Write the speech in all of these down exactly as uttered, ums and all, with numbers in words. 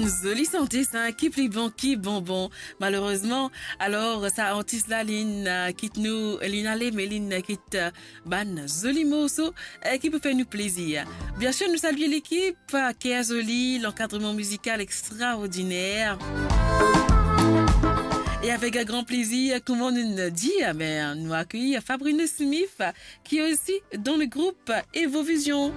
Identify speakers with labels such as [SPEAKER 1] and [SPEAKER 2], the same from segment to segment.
[SPEAKER 1] Zoli santé, c'est un qui plus bon, qui bonbon. Malheureusement, alors, ça artiste là, Lynn euh, quitte nous, Lynn allez, mais Lynn quitte euh, Ban Zoli Mosso, euh, qui peut faire nous plaisir. Bien sûr, nous saluons l'équipe euh, qui a Zoli, l'encadrement musical extraordinaire. Et avec un grand plaisir, comment nous dire, mais nous accueillons Fabrine Smith, qui est aussi dans le groupe Evovision.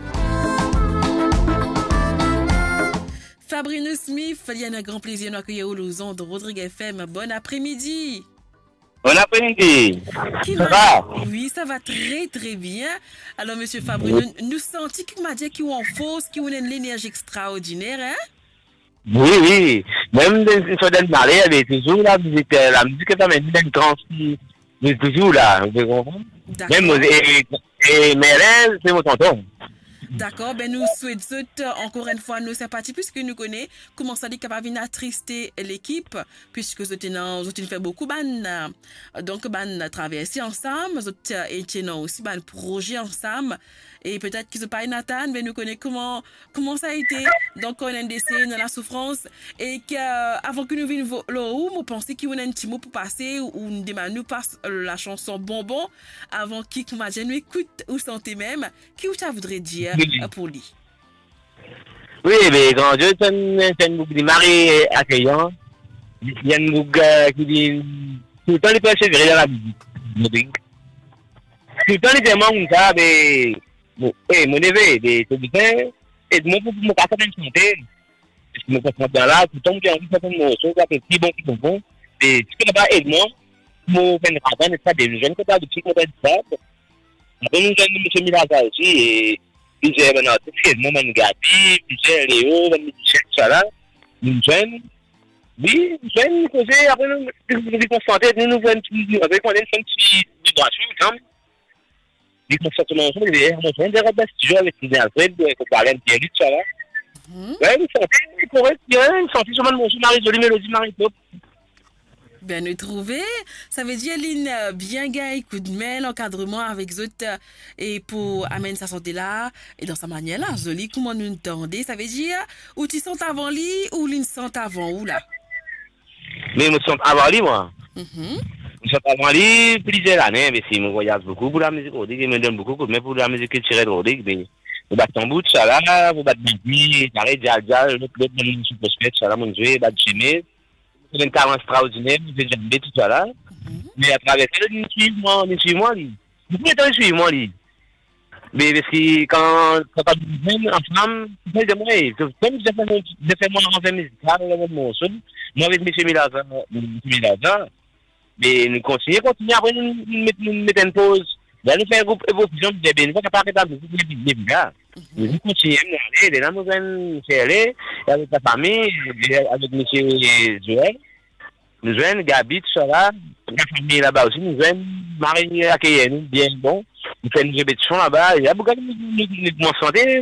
[SPEAKER 1] Fabrine Smith, il y a un grand plaisir d'accueillir au Lausanne de Rodrigue F M. Bon après-midi.
[SPEAKER 2] Bon après-midi.
[SPEAKER 1] Ça va? Oui, ça va très très bien. Alors, monsieur Fabrine, nous, nous sentons qu'il m'a dit qu'il est en force, qu'il a une énergie extraordinaire, hein?
[SPEAKER 2] Oui, oui. Même sur le parler, elle est toujours là. La musique que ça m'a dit, elle transmet. Elle est toujours là. Vous comprenez? Même, et, et Mérez, c'est mon tonton.
[SPEAKER 1] D'accord, ben nous souhaitons encore une fois nos sympathies puisque nous connaissons comment ça dit capable d'attrister l'équipe puisque nous avons fait beaucoup ban donc ban traverser ensemble, nous avons aussi ban projet ensemble et peut-être qu'ils ne sont pas Nathan, mais nous connaissons comment comment ça a été donc on a décès dans la souffrance et qu'avant que nous venions là où nous pensons qu'il y a un petit mot pour passer ou nous demandons nous passe la chanson bonbon avant qu'il m'a dit nous écoute ou santé même qui vous ça voudrait dire pour lui.
[SPEAKER 2] Oui, mais quand Dieu c'est un bouc de mari accueillant, il y a un bouc qui dit tout le temps il peut persévérer dans la musique. Tout le temps il demande ça, mais bon, eh, mon neveu, mais c'est bien, et moi pour me casser une chanter, parce que me concentre dans là, tout le temps j'ai envie de faire un morceau, ça fait petit bon, petit bon, et ce que là-bas aide-moi, moi faire une campagne, ça des jeunes que t'as de petits côtés de ça, après nous jeunes monsieur Milaza aussi, et puis j'ai un artiste, moi man Gabi, puis j'ai Léo, man Michel, ça là, nous jeunes, oui, nous jeunes, nous faisons, après nous nous concentrer, nous nous faisons un petit, avec on a une petite vibration, quand même. Ils sont sortis ensemble, ils ont fait des robes studio avec les Alfred, avec le parrain de Pierre, ça là. Ouais, ils sont ils pourraient bien, ils sont sur mon Marie Jolie Mélodie Marie Top.
[SPEAKER 1] Bien nous trouver, ça veut dire Lynn bien gay, coup de main, l'encadrement avec autres et pour amener sa santé là et dans sa manière là, joli comment nous entendez, ça veut dire ou tu sens avant lui ou Lynn sent avant ou là.
[SPEAKER 2] Mais je me sens avant lui moi. Je suis avant lui plusieurs années, mais si je voyage beaucoup pour la musique Rodrigue, il me donne beaucoup, mais pour la musique culturelle Rodrigue, mais vous battez ton bout de ça là, vous battez Bibi, carré, Dial, Dial, l'autre, l'autre, l'autre, sur prospect, ça là, mon Dieu, battez chemise, c'est une carence extraordinaire, vous êtes jamais tout ça là, mais à travers ça, il me suit moi, il me suit moi, lui. Vous pouvez t'en suivre moi, lui. Mais parce que quand, quand tu es en femme, tu fais moi, comme je fais mon renfort musical, mon son, moi avec M. Milaza, M. Milaza, mais nous continuons, continuons, après nous mettons une pause. Là, nous faisons un groupe évolution de bien, nous ne pouvons pas arrêter de faire des gars. Nous continuons, nous allons, là, nous allons aller avec la famille, avec M. Joël, nous allons, Gabi, tout ça là, la famille là-bas aussi, nous allons, Marie accueillir nous bien bon, nous faisons une répétition là-bas, il y a beaucoup de monde santé.